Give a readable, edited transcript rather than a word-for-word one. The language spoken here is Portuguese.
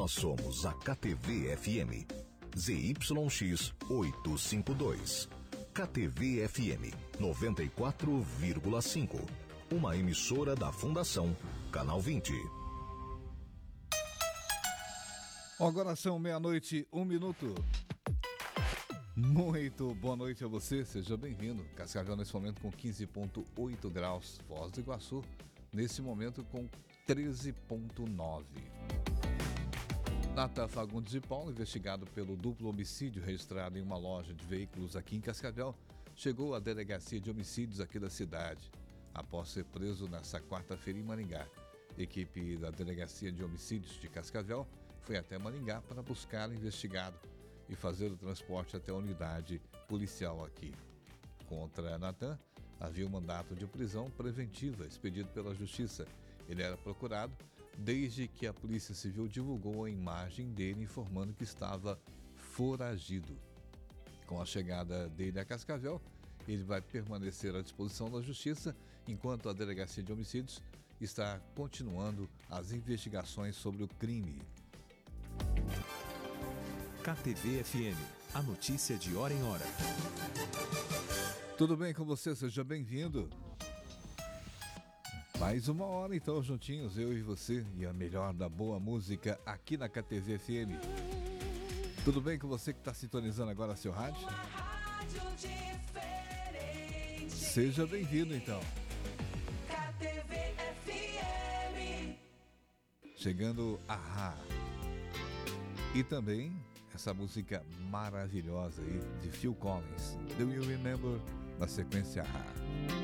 Nós somos a KTV-FM, ZYX 852. KTV-FM 94,5. Uma emissora da Fundação Canal 20. Agora são 00:01. Muito boa noite a você, seja bem-vindo. Cascavel nesse momento com 15,8 graus. Foz do Iguaçu nesse momento com 13,9. Natan Fagundes de Paula, investigado pelo duplo homicídio registrado em uma loja de veículos aqui em Cascavel, chegou à delegacia de homicídios aqui da cidade, após ser preso nesta quarta-feira em Maringá. Equipe da delegacia de homicídios de Cascavel foi até Maringá para buscar o investigado e fazer o transporte até a unidade policial aqui. Contra Natan, havia um mandato de prisão preventiva expedido pela Justiça. Ele era procurado desde que a Polícia Civil divulgou a imagem dele informando que estava foragido. Com a chegada dele a Cascavel, ele vai permanecer à disposição da Justiça, enquanto a Delegacia de Homicídios está continuando as investigações sobre o crime. KTV-FM, a notícia de hora em hora. Tudo bem com você? Seja bem-vindo. Mais uma hora então juntinhos, eu e você, e a melhor da boa música aqui na KTV-FM. Tudo bem com você que está sintonizando agora seu rádio? Seja bem-vindo então. KTV-FM. Chegando a e também essa música maravilhosa aí de Phil Collins, Do You Remember? Na sequência A.